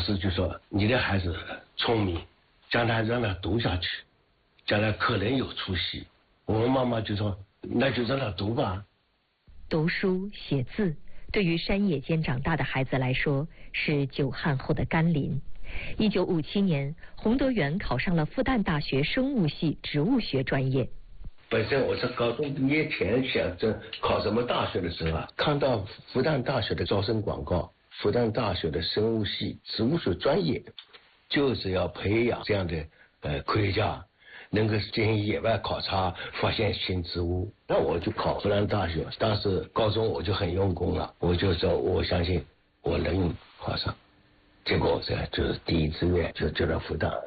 师就说你的孩子聪明，将来让他读下去，将来可能有出息。我妈妈就说那就让他读吧。 读书写字对于山野间长大的孩子来说是久旱后的甘霖。1957年，洪德元考上了复旦大学生物系植物学专业。 本身我是高中毕业前想着考什么大学的时候啊，看到复旦大学的招生广告，复旦大学的生物系植物学专业就是要培养这样的科学家，能够进行野外考察，发现新植物。那我就考复旦大学，当时高中我就很用功了，我就说我相信我能考上，结果这就是第一志愿就到复旦。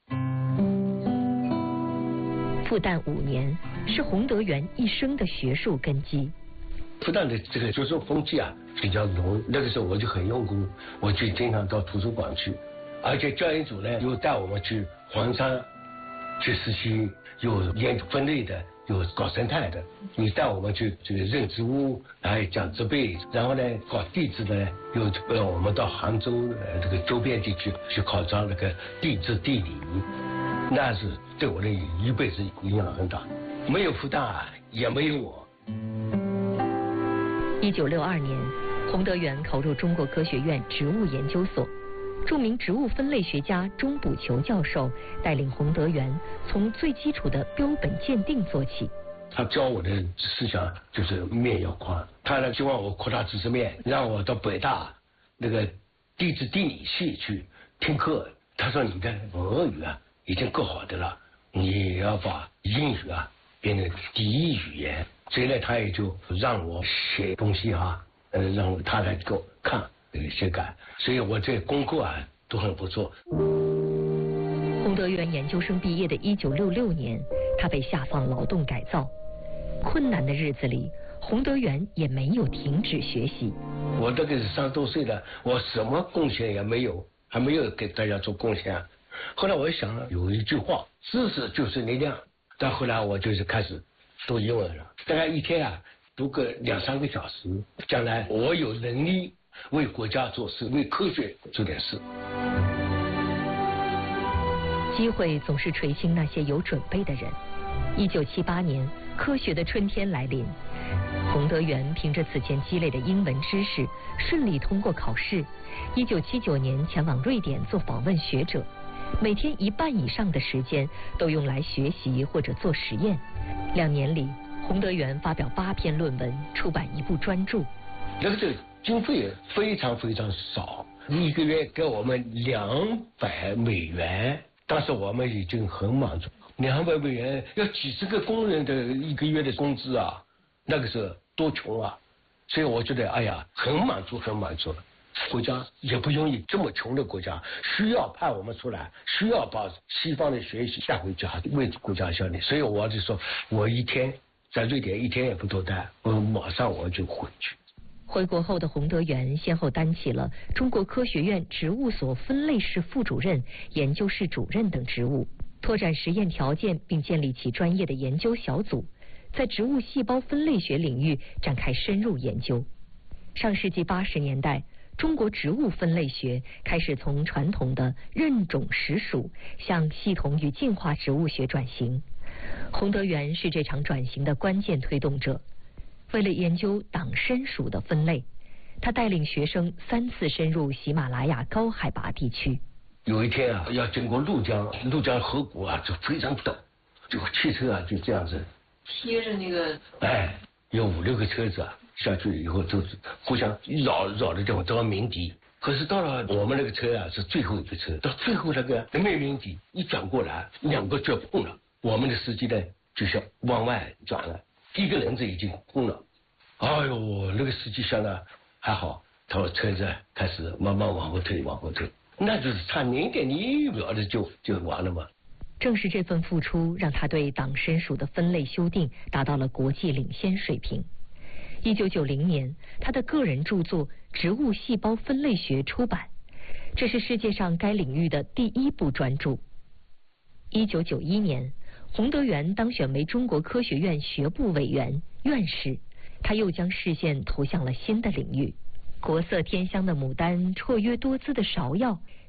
复旦5年是洪德元一生的学术根基。 复旦的这个学术风气啊比较浓，那个时候我就很用功，我就经常到图书馆去，而且教研组呢又带我们去黄山去实习，有研究分类的，有搞生态的，你带我们去这个认植物，还有讲植被，然后呢搞地质的，又我们到杭州这个周边地区去考察那个地质地理，那是对我的一辈子影响很大。没有复旦也没有我。 1962年，洪德元考入中国科学院植物研究所。著名植物分类学家钟补求教授带领洪德元从最基础的标本鉴定做起。 他教我的思想就是面要宽，他呢希望我扩大知识面，让我到北大那个地质地理系去听课。他说你的俄语啊已经够好的了，你要把英语啊变成第一语言。所以呢他也就让我写东西让他来给我看修改，所以我这功课啊都很不错。 洪德元研究生毕业的1966年，他被下放劳动改造。困难的日子里，洪德元也没有停止学习。 我这个30多岁了，我什么贡献也没有，还没有给大家做贡献。后来我想了，有一句话，知识就是力量。但后来我就是开始读英文了，大概一天啊读个2-3个小时，将来我有能力为国家做事，为科学做点事。 机会总是垂青那些有准备的人。1978年，科学的春天来临，洪德元凭着此前积累的英文知识，顺利通过考试。1979年前往瑞典做访问学者，每天1半以上的时间都用来学习或者做实验。2年里，洪德元发表8篇论文，出版1部专著。 那个经费非常非常少，1个月给我们$200，当时我们已经很满足。$200要几十个工人的1个月的工资啊，那个时候多穷啊！所以我觉得哎呀，很满足，很满足了。国家也不容易，这么穷的国家需要派我们出来，需要把西方的学习带回家，为国家效力。所以我就说，我一天在瑞典1天也不多待，我马上我就回去。 回国后的洪德元先后担起了中国科学院植物所分类室副主任、研究室主任等职务，拓展实验条件，并建立起专业的研究小组，在植物细胞分类学领域展开深入研究。上世纪80年代，中国植物分类学开始从传统的认种识属向系统与进化植物学转型。洪德元是这场转型的关键推动者。为了研究党参属的分类，他带领学生3次深入喜马拉雅高海拔地区。 有一天啊，要经过怒江河谷啊，就非常陡，这个汽车啊就这样子贴着那个， 有5-6个车子啊下去以后都是互相绕的地方都要鸣笛。可是到了我们那个车啊是最后一个车，到最后那个没鸣笛，一转过来2个就碰了，我们的司机呢就是往外转了，1个人子已经碰了。哎呦，那个司机想了还好，他说车子开始慢慢往后退，那就是差0.1秒的就完了嘛。 正是这份付出，让他对党参属的分类修订达到了国际领先水平。1990年，他的个人著作《植物细胞分类学》出版，这是世界上该领域的第1部专著。1991年，洪德元当选为中国科学院学部委员、院士，他又将视线投向了新的领域。国色天香的牡丹，绰约多姿的芍药，